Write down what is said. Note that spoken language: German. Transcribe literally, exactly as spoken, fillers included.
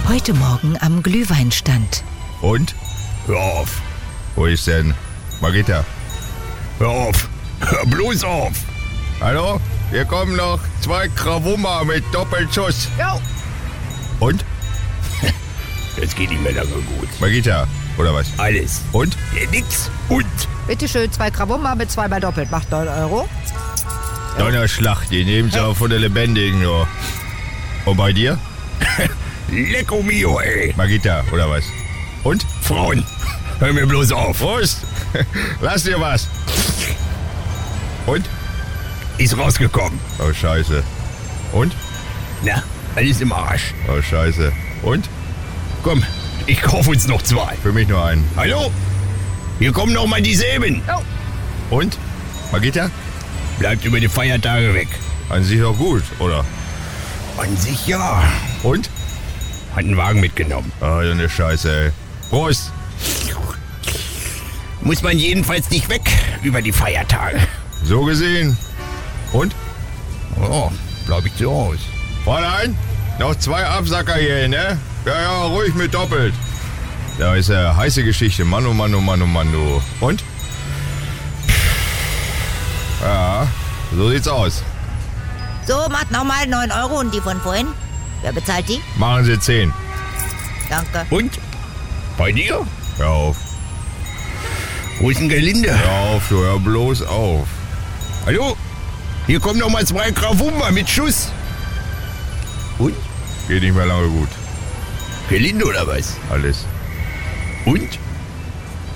Heute Morgen am Glühweinstand. Und? Hör auf. Wo ist denn Margita? Hör auf. Hör bloß auf. Hallo? Hier kommen noch zwei Krawummer mit Doppelschuss. Ja. Und? Das geht nicht mehr lange gut. Margita, oder was? Alles. Und? Ja, nix. Und? Bitte schön, zwei Krawummer mit zweimal doppelt. Macht neun Euro. Donnerschlag, die nehmen sie auch von der Lebendigen nur. Und bei dir? Lecco mio, ey. Margita, oder was? Und? Frauen, hör mir bloß auf. Prost! Lass dir was! Und? Ist rausgekommen. Oh, scheiße. Und? Na, alles im Arsch. Oh, scheiße. Und? Komm, ich kauf uns noch zwei. Für mich nur einen. Hallo? Hier kommen noch mal dieselben. Und? Margita? Bleibt über die Feiertage weg. An sich auch gut, oder? An sich ja. Und? Hat einen Wagen mitgenommen. Ah, so eine Scheiße, ey. Prost! Muss man jedenfalls nicht weg über die Feiertage. So gesehen. Und? Oh, glaub ich so aus. Fräulein, noch zwei Absacker hier, ne? Ja, ja, ruhig mit doppelt. Da ist ja heiße Geschichte. Mann, oh Mann, oh Mann, oh Mann, du. Und? Ja, so sieht's aus. So, macht nochmal neun Euro und die von vorhin. Wer bezahlt die? Machen Sie zehn. Danke. Und? Bei dir? Hör auf. Wo ist denn Gelinde? Hör auf, du, hör bloß auf. Hallo? Hier kommen noch mal zwei Krawummer mit Schuss. Und? Geht nicht mehr lange gut. Gelinde oder was? Alles. Und?